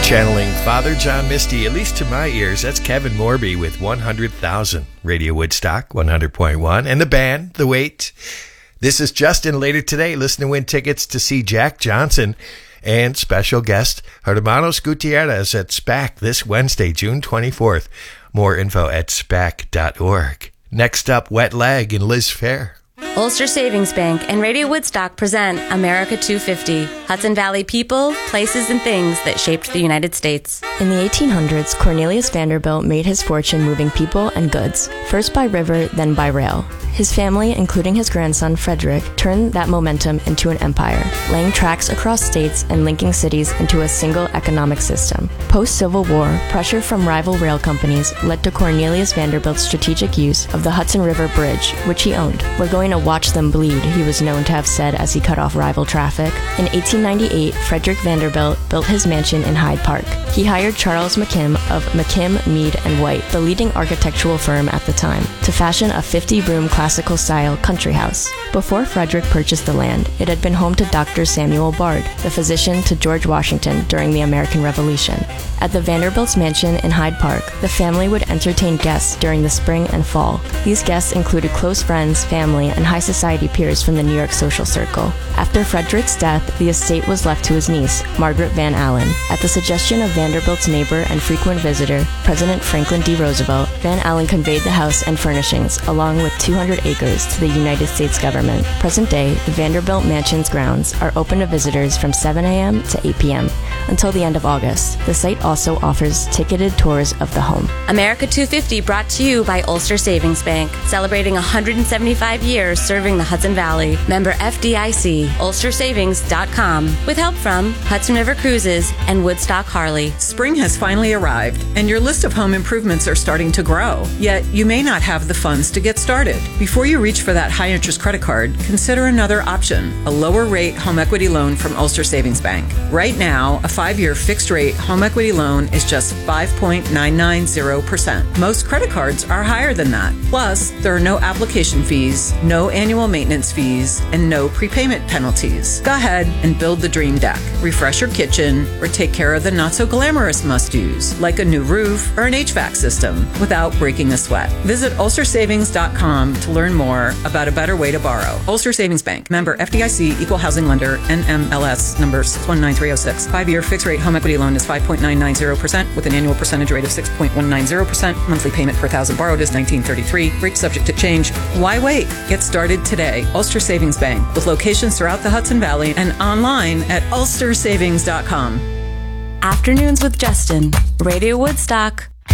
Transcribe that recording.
Channeling Father John Misty, at least to my ears. That's Kevin Morby with 100,000. Radio Woodstock 100.1. And the band, The Wait. This is Justin. Later today, listen to win tickets to see Jack Johnson and special guest Hermanos Gutierrez at SPAC this Wednesday, June 24th. More info at spac.org. Next up, Wet Leg and Liz Fair. Ulster Savings Bank and Radio Woodstock present America 250, Hudson Valley people, places, and things that shaped the United States. In the 1800s, Cornelius Vanderbilt made his fortune moving people and goods, first by river, then by rail. His family, including his grandson Frederick, turned that momentum into an empire, laying tracks across states and linking cities into a single economic system. Post-Civil War, pressure from rival rail companies led to Cornelius Vanderbilt's strategic use of the Hudson River Bridge, which he owned. "We're going to watch them bleed," he was known to have said as he cut off rival traffic. In 1898, Frederick Vanderbilt built his mansion in Hyde Park. He hired Charles McKim of McKim, Mead & White, the leading architectural firm at the time, to fashion a 50-room classical-style country house. Before Frederick purchased the land, it had been home to Dr. Samuel Bard, the physician to George Washington during the American Revolution. At the Vanderbilt's mansion in Hyde Park, the family would entertain guests during the spring and fall. These guests included close friends, family, and high society peers from the New York social circle. After Frederick's death, the estate was left to his niece, Margaret Van Allen. At the suggestion of Vanderbilt's neighbor and frequent visitor, President Franklin D. Roosevelt, Van Allen conveyed the house and furnishings, along with 200 acres, to the United States government. Present day, the Vanderbilt Mansion's grounds are open to visitors from 7 a.m. to 8 p.m. until the end of August. The site also offers ticketed tours of the home. America 250 brought to you by Ulster Savings Bank, celebrating 175 years serving the Hudson Valley. Member FDIC, ulstersavings.com, with help from Hudson River Cruises and Woodstock Harley. Spring has finally arrived, and your list of home improvements are starting to grow. Yet, you may not have the funds to get started. Before you reach for that high-interest credit card, consider another option, a lower-rate home equity loan from Ulster Savings Bank. Right now, a 5-year fixed-rate home equity loan is just 5.990%. Most credit cards are higher than that. Plus, there are no application fees, no annual maintenance fees, and no prepayment penalties. Go ahead and build the dream deck. Refresh your kitchen or take care of the not-so-glamorous must-dos, like a new roof or an HVAC system, without breaking a sweat. Visit ulstersavings.com to learn more about a better way to borrow. Ulster Savings Bank. Member FDIC, Equal Housing Lender, NMLS number 619306. 5-year fixed-rate home equity loan is 5.990% with an annual percentage rate of 6.190%. Monthly payment per thousand borrowed is $19.33. Rate subject to change. Why wait? Get started today. Ulster Savings Bank, with locations throughout the Hudson Valley and online at ulstersavings.com. Afternoons with Justin, Radio Woodstock.